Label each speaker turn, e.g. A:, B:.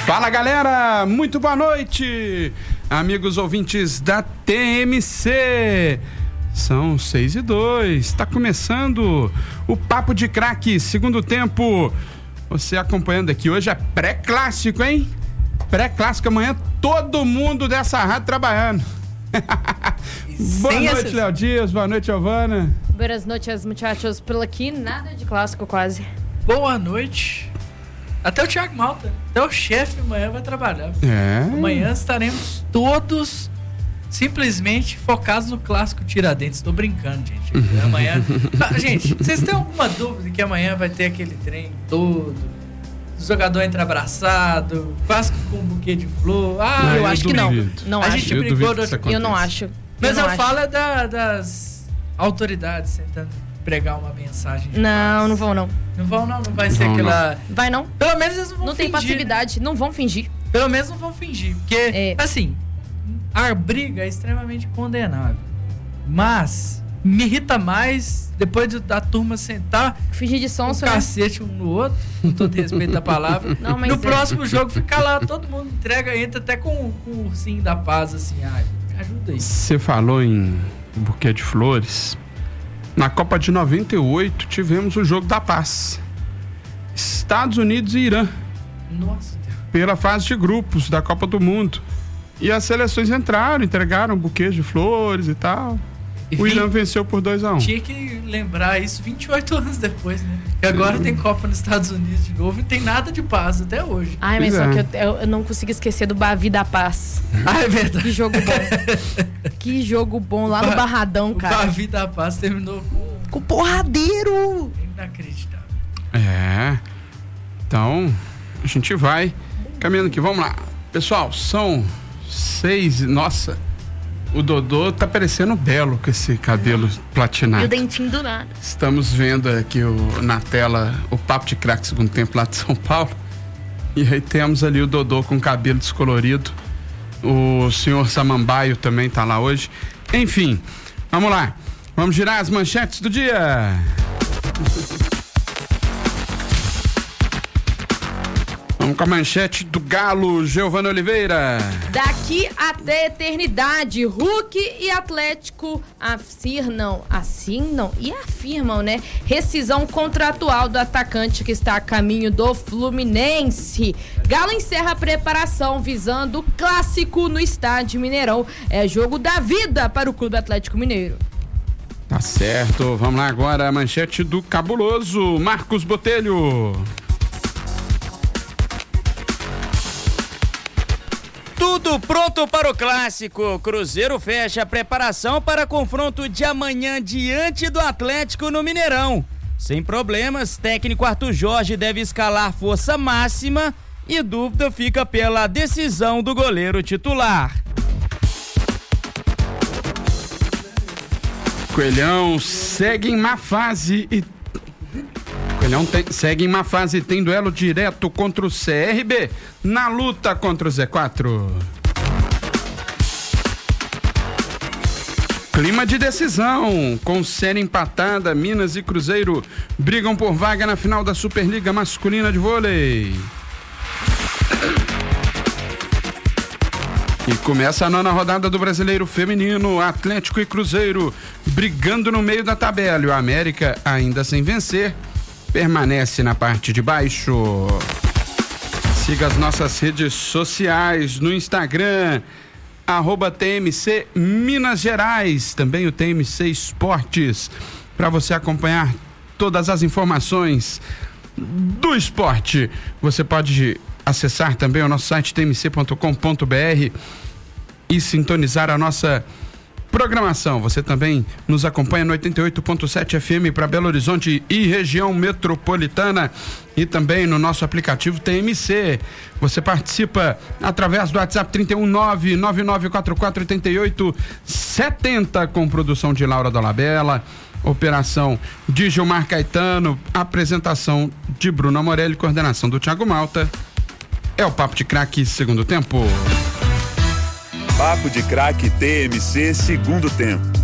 A: Fala, galera, muito boa noite, amigos ouvintes da TMC. São 6:02, está começando o Papo de Craque, segundo tempo. Você acompanhando aqui, hoje é pré-clássico, hein? Pré-clássico, amanhã todo mundo dessa rádio trabalhando. Boa noite, Léo Dias, boa noite, Giovana.
B: Boas noites, muchachos. Por aqui, nada de clássico quase.
C: Boa noite. Até o Thiago Malta, até o chefe amanhã vai trabalhar. Amanhã estaremos todos simplesmente focados no clássico Tiradentes. Tô brincando, gente. Amanhã. Gente, vocês têm alguma dúvida que amanhã vai ter aquele trem todo? O jogador entra abraçado, clássico com um buquê de flor.
B: Eu acho que não. Não
C: a
B: acho.
C: gente brincou.
B: Eu não acho.
C: Mas eu falo das autoridades tentando pregar uma mensagem.
B: Não vão não.
C: Não vão não, não vai ser aquela...
B: Vai não.
C: Pelo menos eles não vão
B: fingir. Não tem passividade, não vão fingir.
C: Pelo menos não vão fingir, porque, assim, a briga é extremamente condenável. Mas me irrita mais depois da turma sentar,
B: fingir de sonso,
C: um cacete um no outro, com todo respeito à palavra.
B: Não, mas
C: no próximo jogo fica lá, todo mundo entra até com o ursinho da paz, assim, ajuda aí.
A: Você falou em buquê de flores. Na Copa de 98 tivemos o jogo da paz. Estados Unidos e Irã.
C: Nossa Deus.
A: Pela fase de grupos da Copa do Mundo. E as seleções entraram, entregaram buquês de flores e tal. O Irã venceu por 2-1.
C: Tinha que lembrar isso 28 anos depois, né? E agora tem Copa nos Estados Unidos de novo e tem nada de paz até hoje.
B: Mas só que eu não consigo esquecer do Bavi da Paz.
C: É verdade.
B: Que jogo bom. Que jogo bom lá no Barradão, cara.
C: O Bavi da Paz terminou
B: com porradeiro.
C: Inacreditável.
A: Então, a gente vai caminhando aqui. Vamos lá. Pessoal, são 6. Nossa, o Dodô tá parecendo belo com esse cabelo platinado.
B: E o dentinho do nada.
A: Estamos vendo aqui na tela o Papo de Craque segundo tempo lá de São Paulo. E aí temos ali o Dodô com cabelo descolorido. O senhor Samambaio também tá lá hoje. Enfim, vamos lá. Vamos girar as manchetes do dia. Vamos com a manchete do Galo, Giovana Oliveira.
B: Daqui até a eternidade, Hulk e Atlético afirmam, né? Rescisão contratual do atacante que está a caminho do Fluminense. Galo encerra a preparação visando o clássico no estádio Mineirão. É jogo da vida para o Clube Atlético Mineiro.
A: Tá certo, vamos lá agora a manchete do cabuloso Marcos Botelho.
D: Tudo pronto para o clássico. Cruzeiro fecha a preparação para confronto de amanhã diante do Atlético no Mineirão. Sem problemas, técnico Arthur Jorge deve escalar força máxima e dúvida fica pela decisão do goleiro titular.
A: Coelhão segue em má fase e segue em má fase e tem duelo direto contra o CRB na luta contra o Z4. Clima de decisão, com série empatada, Minas e Cruzeiro brigam por vaga na final da Superliga Masculina de Vôlei. E começa a 9ª rodada do Brasileiro Feminino, Atlético e Cruzeiro brigando no meio da tabela. E o América, ainda sem vencer, permanece na parte de baixo. Siga as nossas redes sociais no Instagram, @TMC Minas Gerais, também o TMC Esportes, para você acompanhar todas as informações do esporte. Você pode acessar também o nosso site tmc.com.br e sintonizar a nossa programação. Você também nos acompanha no 88.7 FM para Belo Horizonte e região metropolitana e também no nosso aplicativo TMC. Você participa através do WhatsApp 31999448870 com produção de Laura Dolabella, operação de Gilmar Caetano, apresentação de Bruna Morelli, coordenação do Thiago Malta. É o Papo de Craque segundo tempo.
E: Papo de Craque TMC segundo tempo.